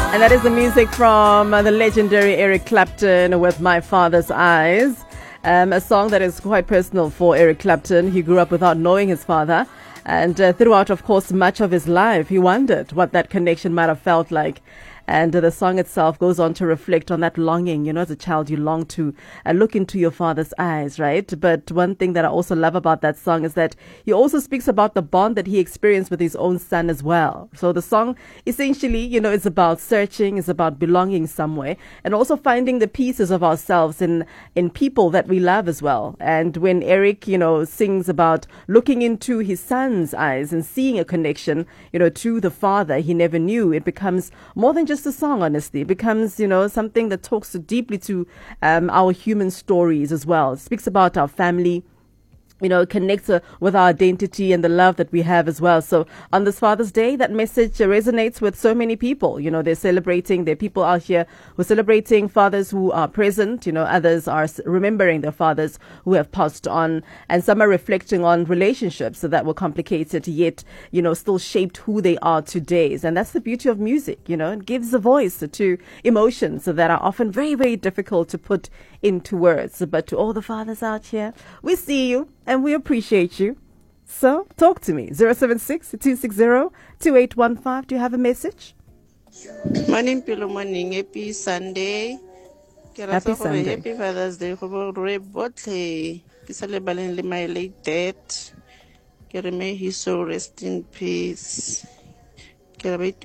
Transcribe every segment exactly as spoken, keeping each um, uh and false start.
And that is the music from uh, the legendary Eric Clapton with My Father's Eyes, um, a song that is quite personal for Eric Clapton. He grew up without knowing his father, and uh, throughout, of course, much of his life, he wondered what that connection might have felt like. And uh, the song itself goes on to reflect on that longing. You know, as a child, you long to uh, look into your father's eyes, right? But one thing that I also love about that song is that he also speaks about the bond that he experienced with his own son as well. So the song essentially, you know, is about searching, is about belonging somewhere, and also finding the pieces of ourselves in, in people that we love as well. And when Eric, you know, sings about looking into his son's eyes and seeing a connection, you know, to the father he never knew, it becomes more than just a song, honestly. It becomes, you know, something that talks so deeply to um, our human stories as well. It speaks about our family, you know, connects uh, with our identity and the love that we have as well. So on this Father's Day, that message uh, resonates with so many people. You know, they're celebrating, there are people out here who are celebrating fathers who are present. You know, others are remembering their fathers who have passed on. And some are reflecting on relationships that were complicated, yet, you know, still shaped who they are today. And that's the beauty of music. You know, it gives a voice to emotions that are often very, very difficult to put into words. But to all the fathers out here, we see you. And we appreciate you. So, talk to me. zero seven six, two six zero, two eight one five. Do you have a message? Morning, Pilo morning. Happy Sunday. Happy Sunday. Happy Father's Day. For Roy Botley. Kisale my late dad. May his soul rest in peace. Thank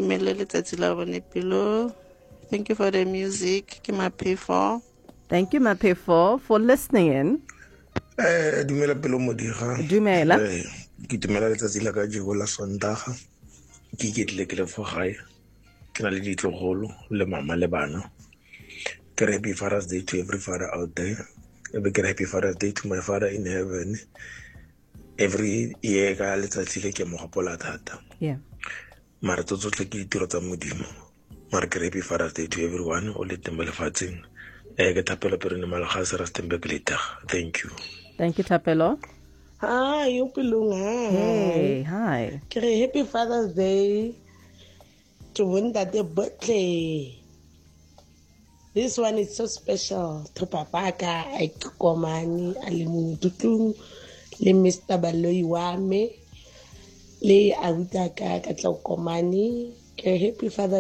you for the music. Can I pay for? Thank you, my pay for, for listening in. Eh dumela pelo modira. Dumela. Eh ke dumela letsatsi la ka jego la Sontaga. Ke ketle ke le fo gae. Ke na le ditlogolo le mama le bana. Ke re happy Father's Day to every father out there. Ebe ke re happy Father's Day to my father in heaven. Every year ka letsatsi le ke mo gopola thata. Yeah. Mara tsotlhe ke ditiro tsa modimo. Mara ke re happy Father's Day to everyone o le teng mo lefatsheng. Eh ke thapela pere ne malaga se Rustenburg later. Thank you. Thank you, Tapelo. Hi, you Pilunga. Hey, hi. Happy Father's Day to Wundate birthday. This one is so special to Papaka, Aikomani, Alimu Tutu, Le Mister Baloi Wame, Le Autaka, Katlokomani. Happy Father's